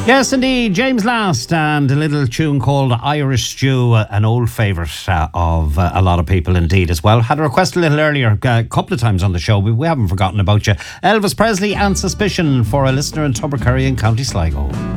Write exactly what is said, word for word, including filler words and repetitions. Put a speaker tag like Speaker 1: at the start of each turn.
Speaker 1: Yes, indeed. James Last and a little tune called Irish Stew, an old favourite uh, of uh, a lot of people indeed as well. Had a request a little earlier, a couple of times on the show. We, we haven't forgotten about you. Elvis Presley and Suspicion for a listener in Tubbercurry in County Sligo.